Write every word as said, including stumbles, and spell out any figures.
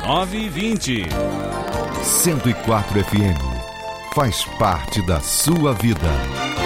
nove e vinte. cento e quatro F M. Faz parte da sua vida.